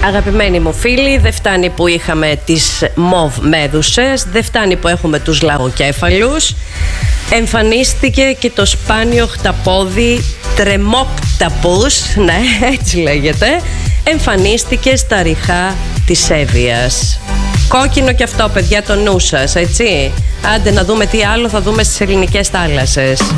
Αγαπημένοι μου φίλοι, δεν φτάνει που είχαμε τις μοβ μέδουσες, δεν φτάνει που έχουμε τους λαγοκέφαλους. Εμφανίστηκε και το σπάνιο χταπόδι τρεμόκταπους, ναι, έτσι λέγεται. Εμφανίστηκε στα ριχά της Εύβοιας. Κόκκινο και αυτό, παιδιά, το νου σας, έτσι. Άντε να δούμε τι άλλο θα δούμε στις ελληνικές θάλασσες.